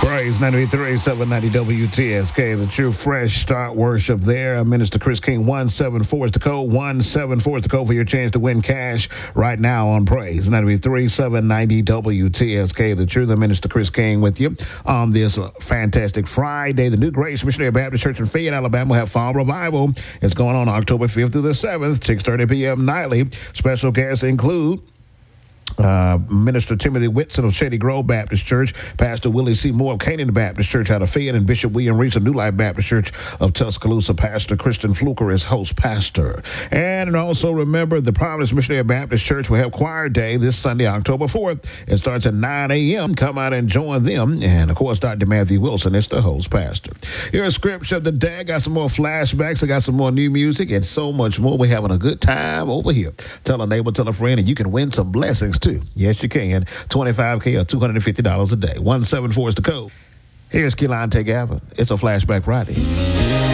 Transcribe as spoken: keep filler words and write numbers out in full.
Praise ninety-three, seven ninety W T S K, the true fresh start worship there. Minister Chris King, one seven four is the code. one seven four is the code for your chance to win cash right now on Praise ninety-three, seven ninety W T S K, the truth. Minister Chris King with you on this fantastic Friday. The New Grace Missionary Baptist Church in Fayette, Alabama will have fall revival. It's going on October fifth through the seventh, six thirty p.m. nightly. Special guests include Uh, Minister Timothy Whitson of Shady Grove Baptist Church, Pastor Willie C. Moore of Canaan Baptist Church out of Fayette, and Bishop William Reese of New Life Baptist Church of Tuscaloosa. Pastor Kristen Fluker is host pastor. And also remember, the Providence Missionary Baptist Church will have choir day this Sunday, October fourth. It starts at nine a.m. Come out and join them. And of course, Doctor Matthew Wilson is the host pastor. Here's scripture of the day. I got some more flashbacks. I got some more new music and so much more. We're having a good time over here. Tell a neighbor, tell a friend, and you can win some blessings too. Yes, you can. twenty-five K or two hundred fifty dollars a day. one seven four is the code. Here's Keelan Gavin. It's a Flashback Friday.